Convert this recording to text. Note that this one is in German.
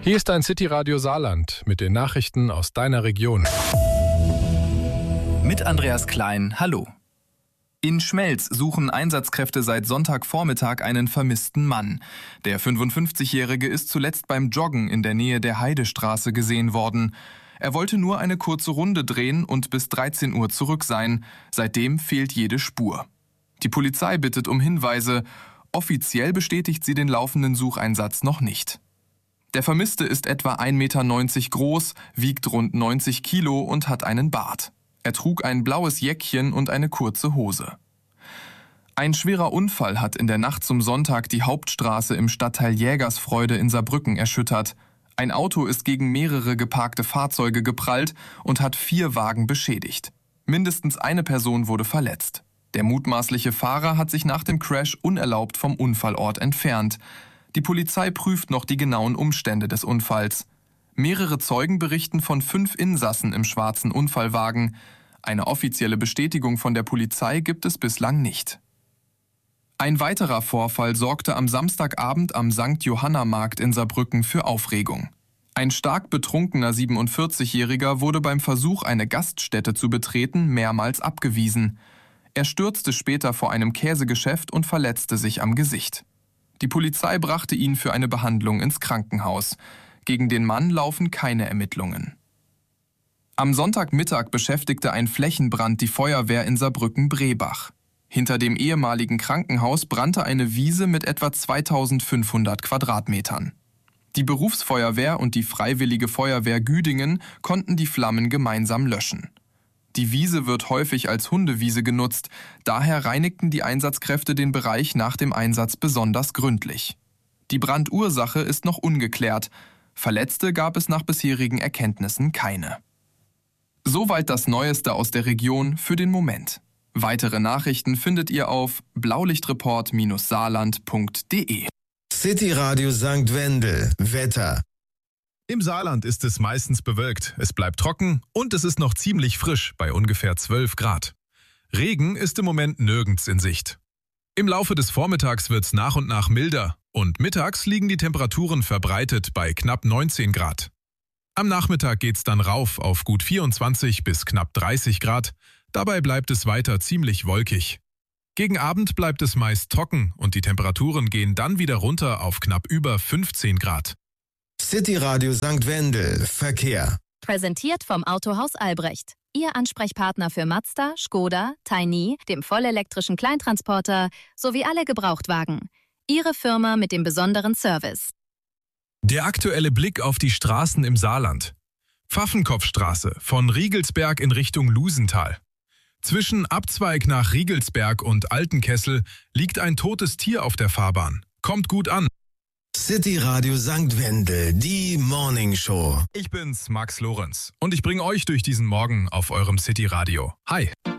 Hier ist dein City Radio Saarland mit den Nachrichten aus deiner Region. Mit Andreas Klein, hallo. In Schmelz suchen Einsatzkräfte seit Sonntagvormittag einen vermissten Mann. Der 55-Jährige ist zuletzt beim Joggen in der Nähe der Heidestraße gesehen worden. Er wollte nur eine kurze Runde drehen und bis 13 Uhr zurück sein. Seitdem fehlt jede Spur. Die Polizei bittet um Hinweise. Offiziell bestätigt sie den laufenden Sucheinsatz noch nicht. Der Vermisste ist etwa 1,90 Meter groß, wiegt rund 90 Kilo und hat einen Bart. Er trug ein blaues Jäckchen und eine kurze Hose. Ein schwerer Unfall hat in der Nacht zum Sonntag die Hauptstraße im Stadtteil Jägersfreude in Saarbrücken erschüttert. Ein Auto ist gegen mehrere geparkte Fahrzeuge geprallt und hat 4 Wagen beschädigt. Mindestens eine Person wurde verletzt. Der mutmaßliche Fahrer hat sich nach dem Crash unerlaubt vom Unfallort entfernt. Die Polizei prüft noch die genauen Umstände des Unfalls. Mehrere Zeugen berichten von 5 Insassen im schwarzen Unfallwagen. Eine offizielle Bestätigung von der Polizei gibt es bislang nicht. Ein weiterer Vorfall sorgte am Samstagabend am St. Johanna-Markt in Saarbrücken für Aufregung. Ein stark betrunkener 47-Jähriger wurde beim Versuch, eine Gaststätte zu betreten, mehrmals abgewiesen. Er stürzte später vor einem Käsegeschäft und verletzte sich am Gesicht. Die Polizei brachte ihn für eine Behandlung ins Krankenhaus. Gegen den Mann laufen keine Ermittlungen. Am Sonntagmittag beschäftigte ein Flächenbrand die Feuerwehr in Saarbrücken-Brebach. Hinter dem ehemaligen Krankenhaus brannte eine Wiese mit etwa 2500 Quadratmetern. Die Berufsfeuerwehr und die Freiwillige Feuerwehr Güdingen konnten die Flammen gemeinsam löschen. Die Wiese wird häufig als Hundewiese genutzt, daher reinigten die Einsatzkräfte den Bereich nach dem Einsatz besonders gründlich. Die Brandursache ist noch ungeklärt. Verletzte gab es nach bisherigen Erkenntnissen keine. Soweit das Neueste aus der Region für den Moment. Weitere Nachrichten findet ihr auf blaulichtreport-saarland.de. City Radio St. Wendel. Wetter. Im Saarland ist es meistens bewölkt, es bleibt trocken und es ist noch ziemlich frisch bei ungefähr 12 Grad. Regen ist im Moment nirgends in Sicht. Im Laufe des Vormittags wird es nach und nach milder und mittags liegen die Temperaturen verbreitet bei knapp 19 Grad. Am Nachmittag geht's dann rauf auf gut 24 bis knapp 30 Grad, dabei bleibt es weiter ziemlich wolkig. Gegen Abend bleibt es meist trocken und die Temperaturen gehen dann wieder runter auf knapp über 15 Grad. City Radio St. Wendel. Verkehr. Präsentiert vom Autohaus Albrecht. Ihr Ansprechpartner für Mazda, Škoda, Tiny, dem vollelektrischen Kleintransporter sowie alle Gebrauchtwagen. Ihre Firma mit dem besonderen Service. Der aktuelle Blick auf die Straßen im Saarland. Pfaffenkopfstraße von Riegelsberg in Richtung Lusental. Zwischen Abzweig nach Riegelsberg und Altenkessel liegt ein totes Tier auf der Fahrbahn. Kommt gut an. City Radio St. Wendel, die Morning Show. Ich bin's, Max Lorenz, und ich bringe euch durch diesen Morgen auf eurem City Radio. Hi!